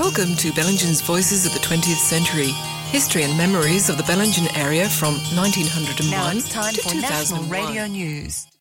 Welcome to Bellingen's Voices of the 20th Century. History and memories of the Bellingen area from 1901 Now it's time to for National 2001. Radio News.